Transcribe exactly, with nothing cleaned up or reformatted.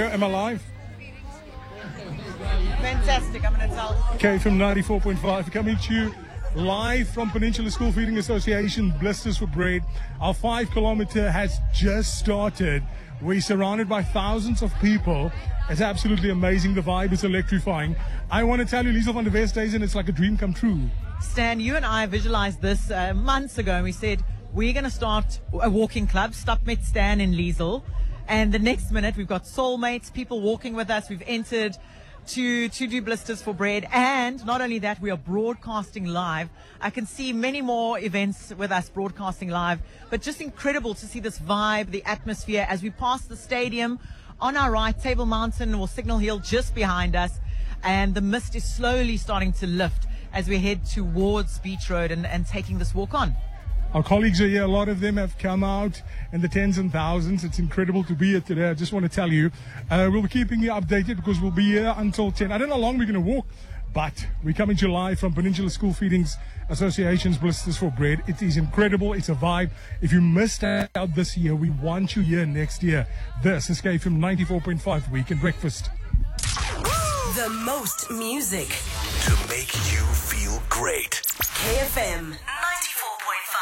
Am I live? Fantastic, I'm going to tell. Okay, from ninety-four point five, coming to you live from Peninsula School Feeding Association, Blisters for Bread. Our five kilometer has just started. We're surrounded by thousands of people. It's absolutely amazing. The vibe is electrifying. I want to tell you, Liesel van der Westhuizen, it's like a dream come true. Stan, you and I visualized this uh, months ago, and we said we're going to start a walking club, Stop Met Stan in Liesel. And the next minute, we've got soulmates, people walking with us. We've entered to, to do Blisters for Bread. And not only that, we are broadcasting live. I can see many more events with us broadcasting live, but just incredible to see this vibe, the atmosphere as we pass the stadium. On our right, Table Mountain or Signal Hill just behind us. And the mist is slowly starting to lift as we head towards Beach Road and, and taking this walk on. Our colleagues are here. A lot of them have come out in the tens and thousands. It's incredible to be here today. I just want to tell you, uh, we'll be keeping you updated because we'll be here until ten. I don't know how long we're going to walk, but we're coming July from Peninsula School Feeding Association's Blisters for Bread. It is incredible. It's a vibe. If you missed out this year, we want you here next year. This is K F M ninety-four point five Weekend Breakfast. The most music to make you feel great. K F M.